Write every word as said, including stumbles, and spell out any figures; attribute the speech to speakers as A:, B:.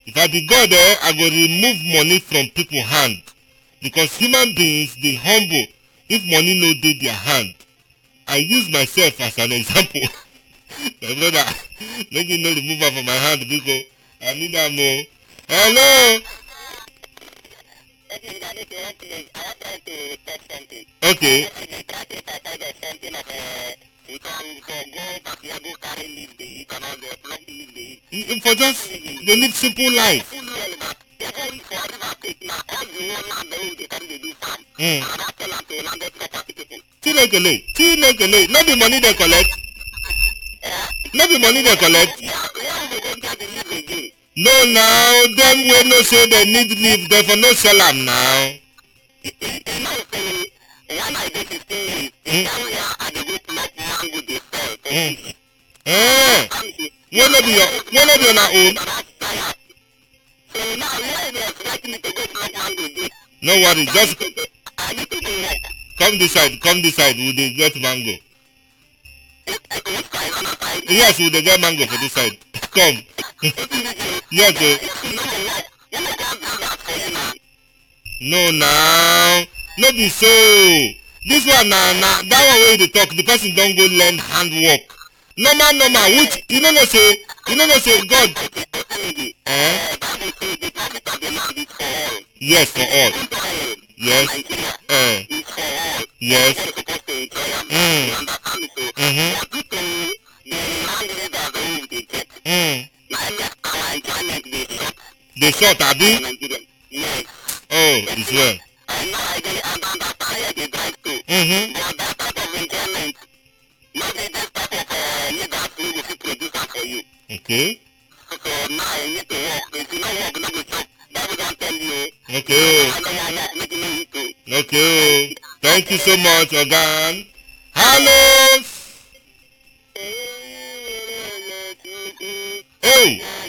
A: If I be God, eh, I go remove money from people hand. Because human beings, they humble if money no dey their hand. I use myself as an example. My brother, make you no remove am from my hand because I need am o. Hello. Okay. You- For just they live simple life. Mm. Chinekele, Chinekele, no be money they collect. No be money they collect. No now, them wey no say they need leave, they for no sell am now. Mm. Mm. Eh. Wey no be your, wey no be una own. No worry, just come this side, come this side, we dey get mango. Yes, we dey get mango for this side. Come. Yes, o. No now, no be so. This one na na that one wey you dey talk, the person don go learn handwork. Normal normal, which you no know say, you no know say God. Eh? Yes, for all. Yes. Eh. Yes. Mm. Mm-hmm. Mm. They short, abi? Oh, it's well. Mm-hmm. Okay. Okay. Okay. Thank you so much, Ogan. Hello. Hey.